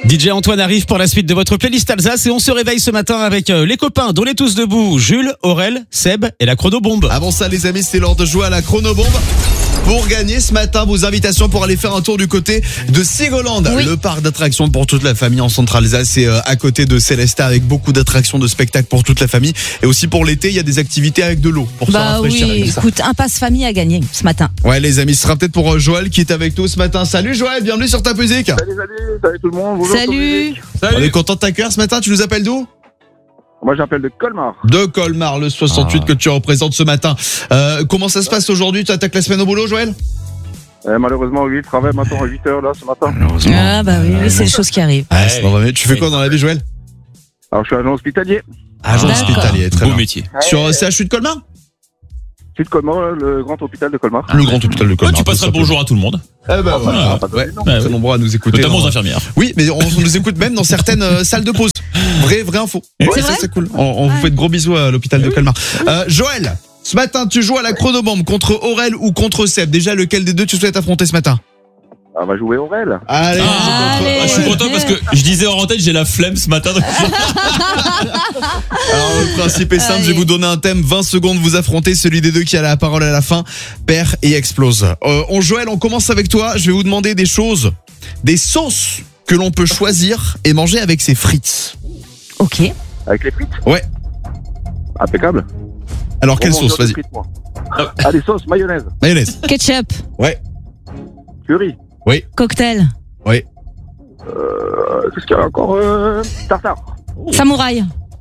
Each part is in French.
DJ Antoine arrive pour la suite de votre playlist Alsace et on se réveille ce matin avec les copains dont on est tous debout, Jules, Aurel, Seb et la chronobombe. Avant ça les amis, c'est l'heure de jouer à la chronobombe. Pour gagner ce matin vos invitations pour aller faire un tour du côté de Sigoland, le parc d'attractions pour toute la famille en Centre-Alsace. C'est à côté de Célestat avec beaucoup d'attractions, de spectacles pour toute la famille. Et aussi pour l'été, il y a des activités avec de l'eau pour se rafraîchir. Oui, écoute, un passe famille à gagner ce matin. Ouais les amis, ce sera peut-être pour Joël qui est avec nous ce matin. Salut Joël, bienvenue sur ta musique. Salut tout le monde. Bonjour. Salut. On est content de t'accueillir ce matin, tu nous appelles d'où? Moi j'appelle de Colmar. De Colmar, le 68 que tu représentes ce matin. Comment ça se passe aujourd'hui? Tu attaques la semaine au boulot Joël? Malheureusement oui, je travaille maintenant à 8h là ce matin. Ah bah oui, c'est des choses qui arrivent. Ah, c'est normal. Tu fais quoi dans la vie Joël? Alors je suis agent hospitalier. Agent hospitalier, très Beau bien. métier. Sur CHU de Colmar? Je suis de Colmar, le grand hôpital de Colmar. Le grand hôpital de Colmar. Tu passeras le bonjour à tout le monde. Eh ben voilà. Ouais, très nombreux à nous écouter. Notamment aux infirmières. Oui, mais on nous écoute même dans certaines salles de pause. Vraie info. C'est ça vrai c'est cool. On vous fait de gros bisous à l'hôpital de Colmar. Joël, ce matin tu joues à la chronobombe contre Aurel ou contre Seb. Déjà lequel des deux tu souhaites affronter ce matin? On va jouer Aurel. Allez, Je suis content parce que je disais en tête, j'ai la flemme ce matin. Donc... Alors le principe est simple, je vais vous donner un thème, 20 secondes, vous affrontez celui des deux qui a la parole à la fin, perd et explose. Joël, on commence avec toi, je vais vous demander des choses, des sauces que l'on peut choisir et manger avec ses frites. Ok. Avec les frites. Ouais. Impeccable. Alors quelle Bon, sauce, vas-y. frites, moi. Ah des sauces, mayonnaise, Mayonnaise. Ketchup. Ouais. curry. Cocktail. Oui. Qu'est-ce qu'il y a encore tartare. Samouraï.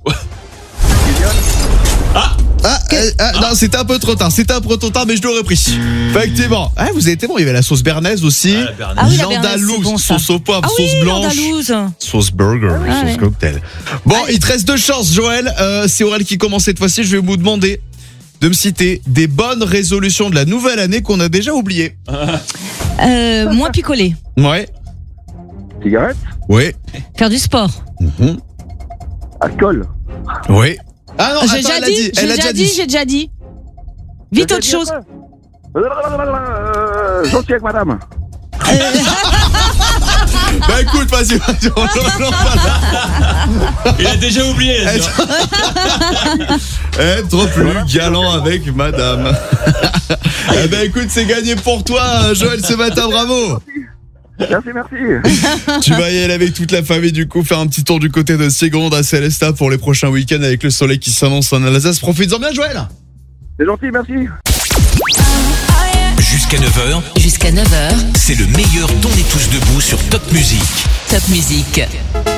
Non, c'était un peu trop tard, mais je l'aurais pris. Effectivement. Ah, vous avez été bon, il y avait la sauce bernaise aussi. Ah oui, la bernaise, l'andalouse, c'est bon, ça. sauce au poivre, Ah sauce oui, blanche, l'andalouse. sauce burger, sauce ouais. cocktail. Bon, il te reste deux chances, Joël. C'est Aurel qui commence cette fois-ci. Je vais vous demander de me citer des bonnes résolutions de la nouvelle année qu'on a déjà oubliées. Moins picoler. Ouais. Cigarette. Ouais. Faire du sport. Alcool. Ouais. Ah non, J'ai attends, déjà elle a déjà dit. j'ai déjà dit. Vite autre chose. Gentil avec madame. Bah écoute, vas-y, on l'en parle. Il a déjà oublié. Être plus galant avec madame. Eh ben écoute, c'est gagné pour toi, Joël, ce matin, bravo. Merci. Tu vas y aller avec toute la famille, du coup, faire un petit tour du côté de Sigoland à Célestat pour les prochains week-ends avec le soleil qui s'annonce en Alsace. Profites-en bien, Joël. C'est gentil, merci. Jusqu'à 9h, c'est le meilleur d'On est tous debout sur Top Music. Top musique.